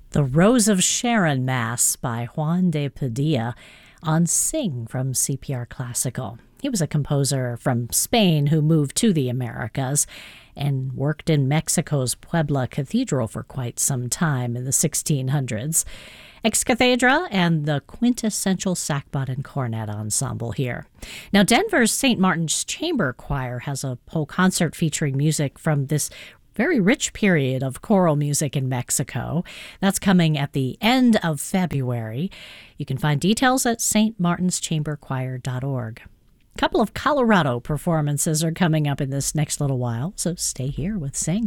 The Rose of Sharon Mass by Juan de Padilla on Sing from CPR Classical. He was a composer from Spain who moved to the Americas and worked in Mexico's Puebla Cathedral for quite some time in the 1600s. Ex Cathedra and the quintessential sackbut and cornet ensemble here. Now, Denver's St. Martin's Chamber Choir has a whole concert featuring music from this very rich period of choral music in Mexico. That's coming at the end of February. You can find details at stmartinschamberchoir.org. A couple of Colorado performances are coming up in this next little while, so stay here with Sing.